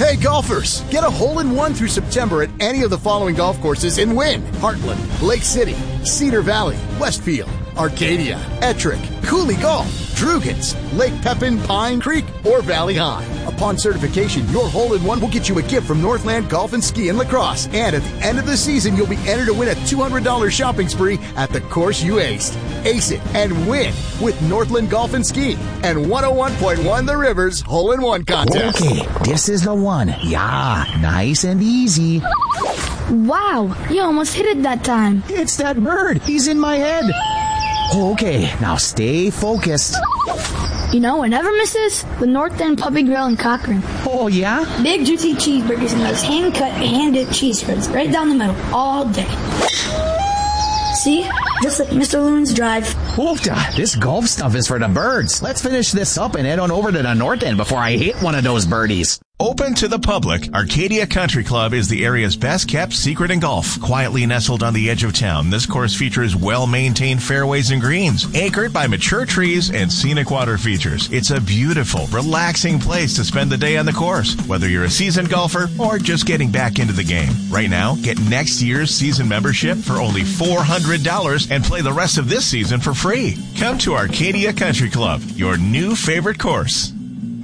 Hey golfers, get a hole-in-one through September at any of the following golf courses and win. Heartland, Lake City, Cedar Valley, Westfield, Arcadia, Ettrick, Cooley Golf, Drugans, Lake Pepin, Pine Creek, or Valley High. Upon certification, your hole-in-one will get you a gift from Northland Golf and Ski and Lacrosse. And at the end of the season, you'll be entered to win a $200 shopping spree at the course you aced. Ace it and win with Northland Golf and Ski and 101.1 The Rivers Hole-in-One Contest. Okay, this is the one. Yeah, nice and easy. Wow, you almost hit it that time. It's that bird. He's in my head. Okay, now stay focused. You know what never misses? The North End Puppy Grill in Cochrane. Oh, yeah? Big juicy cheeseburgers and those hand-cut, hand-dipped cheese spreads right down the middle all day. See? Just like Mr. Loon's Drive. Oofda, this golf stuff is for the birds. Let's finish this up and head on over to the North End before I hit one of those birdies. Open to the public, Arcadia Country Club is the area's best-kept secret in golf. Quietly nestled on the edge of town, this course features well-maintained fairways and greens, anchored by mature trees and scenic water features. It's a beautiful, relaxing place to spend the day on the course, whether you're a seasoned golfer or just getting back into the game. Right now, get next year's season membership for only $400 and play the rest of this season for free. Come to Arcadia Country Club, your new favorite course.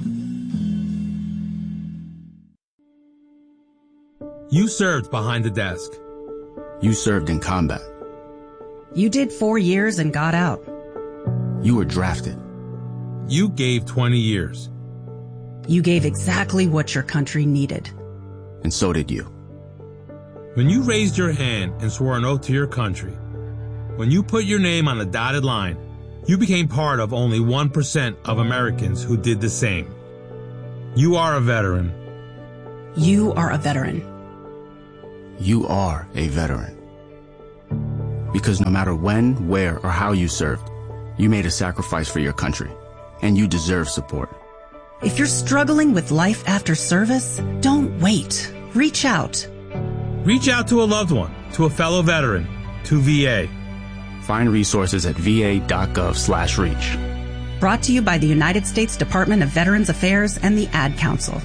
You served behind the desk. You served in combat. You did 4 years and got out. You were drafted. You gave 20 years. You gave exactly what your country needed. And so did you. When you raised your hand and swore an oath to your country, when you put your name on a dotted line, you became part of only 1% of Americans who did the same. You are a veteran. You are a veteran. You are a veteran. Because no matter when, where, or how you served, you made a sacrifice for your country, and you deserve support. If you're struggling with life after service, don't wait. Reach out. Reach out to a loved one, to a fellow veteran, to VA. Find resources at va.gov/reach. Brought to you by the United States Department of Veterans Affairs and the Ad Council.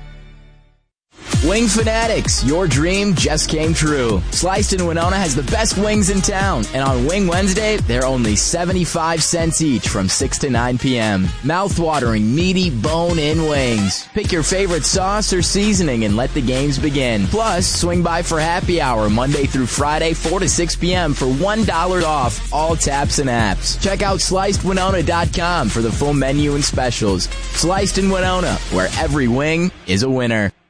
Wing Fanatics, your dream just came true. Sliced in Winona has the best wings in town, and on Wing Wednesday, they're only 75 cents each from 6 to 9 p.m. Mouth-watering, meaty, bone-in wings. Pick your favorite sauce or seasoning and let the games begin. Plus, swing by for happy hour Monday through Friday, 4 to 6 p.m. for $1 off all taps and apps. Check out slicedwinona.com for the full menu and specials. Sliced in Winona, where every wing is a winner.